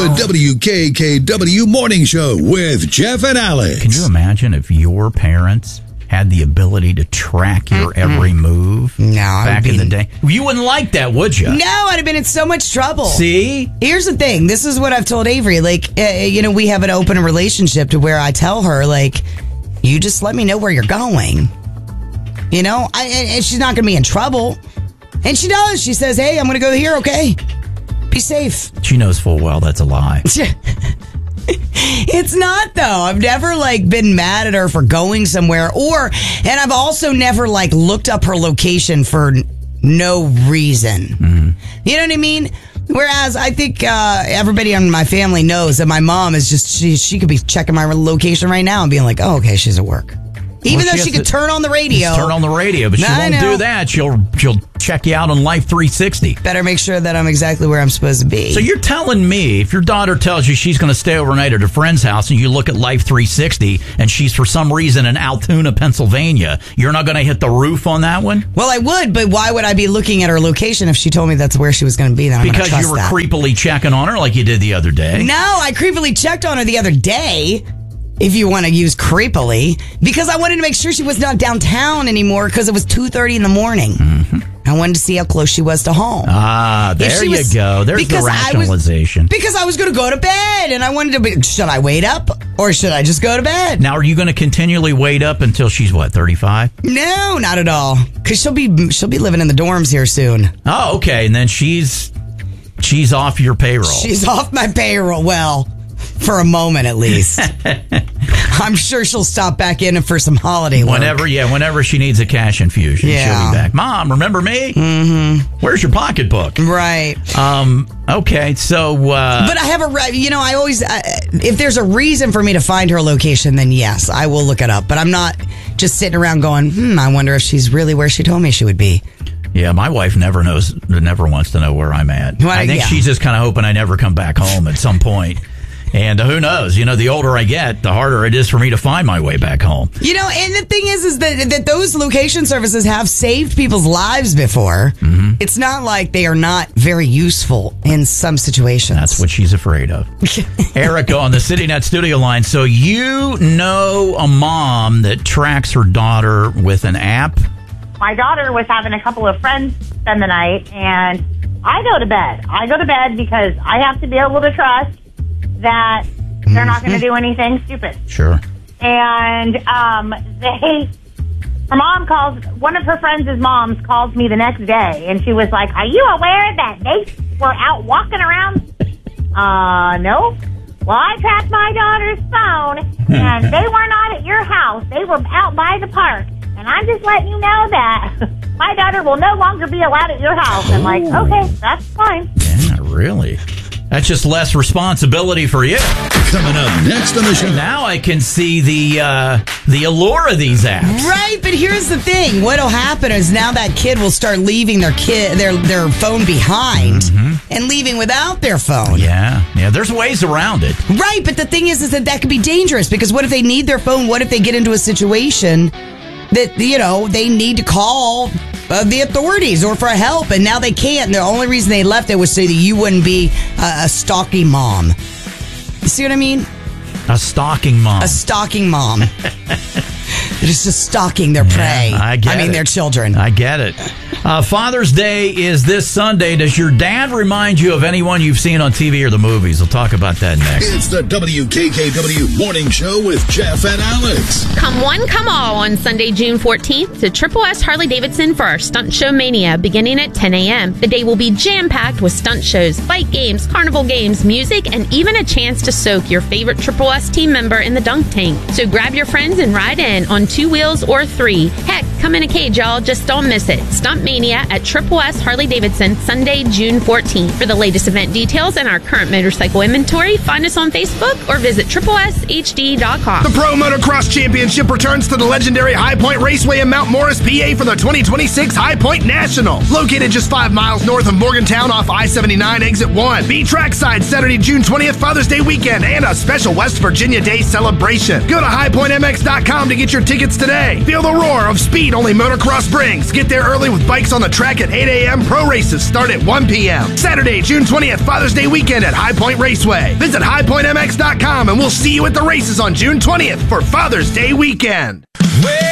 WKKW Morning Show with Jeff and Alex. Can you imagine if your parents had the ability to track your every move back in the day? You wouldn't like that, would you? No, I'd have been in so much trouble. See? Here's the thing. This is what I've told Avery. Like, we have an open relationship to where I tell her, like, you just let me know where you're going. And she's not going to be in trouble. And she does. She says, hey, I'm going to go here, okay? Be safe. She knows full well that's a lie. It's not, though. I've never, been mad at her for going somewhere. And I've also never, looked up her location for no reason. Mm-hmm. You know what I mean? Whereas I think everybody in my family knows that my mom is just, she could be checking my location right now and being like, oh, okay, she's at work. Even though she could turn on the radio. Turn on the radio, but she won't do that. She'll check you out on Life 360. Better make sure that I'm exactly where I'm supposed to be. So you're telling me if your daughter tells you she's going to stay overnight at a friend's house and you look at Life 360 and she's for some reason in Altoona, Pennsylvania, you're not going to hit the roof on that one? Well, I would, but why would I be looking at her location if she told me that's where she was going to be? Then because you were creepily checking on her like you did the other day. No, I creepily checked on her the other day. If you want to use creepily, because I wanted to make sure she was not downtown anymore because it was 2:30 in the morning. Mm-hmm. I wanted to see how close she was to home. There you go. There's the rationalization. Because I was going to go to bed, and I wanted to be, should I wait up, or should I just go to bed? Now, are you going to continually wait up until she's, 35? No, not at all. Because she'll be living in the dorms here soon. Oh, okay. And then she's off your payroll. She's off my payroll. Well, for a moment at least. I'm sure she'll stop back in for some holiday work. Whenever she needs a cash infusion, she'll be back. Mom, remember me? Mm-hmm. Where's your pocketbook? Right. Okay, so... But I have I always... if there's a reason for me to find her location, then yes, I will look it up. But I'm not just sitting around going, I wonder if she's really where she told me she would be. Yeah, my wife never wants to know where I'm at. I think she's just kind of hoping I never come back home at some point. And who knows? The older I get, the harder it is for me to find my way back home. And the thing is that those location services have saved people's lives before. Mm-hmm. It's not like they are not very useful in some situations. That's what she's afraid of. Erica on the CityNet studio line. So you know a mom that tracks her daughter with an app? My daughter was having a couple of friends spend the night, and I go to bed. I go to bed because I have to be able to trust that they're not going to do anything stupid. Sure. And her mom calls, one of her friends' moms calls me the next day, and she was like, are you aware that they were out walking around? No. Well, I tracked my daughter's phone, and they were not at your house. They were out by the park. And I'm just letting you know that my daughter will no longer be allowed at your house. I'm like, okay, that's fine. Yeah, really? That's just less responsibility for you. Coming up next on the show. Now I can see the allure of these apps. Right, but here's the thing. What'll happen is now that kid will start leaving their phone behind and leaving without their phone. Yeah, there's ways around it. Right, but the thing is that could be dangerous because what if they need their phone? What if they get into a situation that, they need to call the authorities or for help, and now they can't. And the only reason they left it was so that you wouldn't be a stalking mom. You see what I mean? A stalking mom. A stalking mom. They're just stalking their prey. Their children. I get it. Father's Day is this Sunday. Does your dad remind you of anyone you've seen on TV or the movies? We'll talk about that next. It's the WKKW Morning Show with Jeff and Alex. Come one, come all on Sunday, June 14th to Triple S Harley-Davidson for our Stunt Show Mania beginning at 10 a.m. The day will be jam-packed with stunt shows, bike games, carnival games, music, and even a chance to soak your favorite Triple S team member in the dunk tank. So grab your friends and ride in on 2 wheels or 3. Heck, come in a cage, y'all. Just don't miss it. Stunt Mania at Triple S Harley-Davidson, Sunday, June 14th. For the latest event details and our current motorcycle inventory, find us on Facebook or visit tripleshd.com. The Pro Motocross Championship returns to the legendary High Point Raceway in Mount Morris, PA for the 2026 High Point National. Located just 5 miles north of Morgantown off I-79 Exit 1. Be trackside Saturday, June 20th, Father's Day weekend, and a special West Virginia Day celebration. Go to highpointmx.com to get your tickets today. Feel the roar of speed only motocross brings. Get there early with bike bikes on the track at 8 a.m. Pro races start at 1 p.m. Saturday, June 20th, Father's Day weekend at High Point Raceway. Visit highpointmx.com and we'll see you at the races on June 20th for Father's Day weekend.